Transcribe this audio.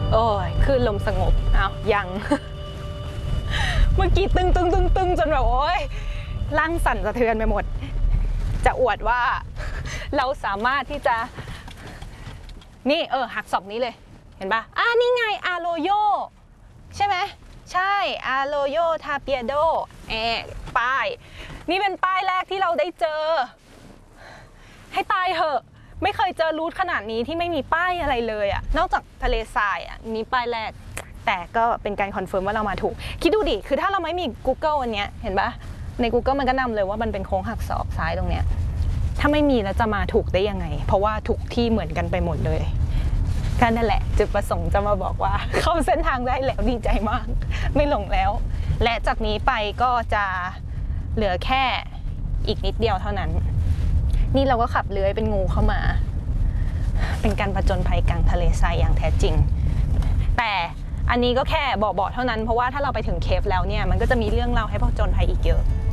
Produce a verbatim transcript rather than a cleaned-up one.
โอ้ยคลื่นลมสงบอ้าวยัง เมื่อกี้ตึงตึงตึงตึงจนแบบโอ้ยร่างสั่นสะเทือนไปหมดจะอวดว่าเราสามารถที่จะนี่เออหักศอกนี้เลยเห็นปะอ่านี่ไงอาโรโยใช่ไหมใช่อาโรโยทาเปียโดแอบป้ายนี่เป็นป้ายแรกที่เราได้เจอให้ตายเหอะไม่เคยเจอรูทขนาดนี้ที่ไม่มีป้ายอะไรเลยอะนอกจากทะเลทรายอะนี่ป้ายแรกแต่ก็เป็นการคอนเฟิร์มว่าเรามาถูกคิดดูดิคือถ้าเราไม่มี Google อันเนี้ยเห็นปะใน Google มันก็นำเลยว่ามันเป็นโค้งหักศอกซ้ายตรงเนี้ยถ้าไม่มีแล้วจะมาถูกได้ยังไงเพราะว่าทุกที่เหมือนกันไปหมดเลยก็นั่นแหละจุดประสงค์จะมาบอกว่าเข้าเส้นทางได้แล้วดีใจมากไม่หลงแล้วและจากนี้ไปก็จะเหลือแค่อีกนิดเดียวเท่านั้นนี่เราก็ขับเลื้อยเป็นงูเข้ามาเป็นการผจญภัยกลางทะเลทรายอย่างแท้จริงแต่อันนี้ก็แค่เบาๆเท่านั้นเพราะว่าถ้าเราไปถึงเคฟแล้วเนี่ยมันก็จะมีเรื่องเล่าให้ผจญภัยอีกเยอะ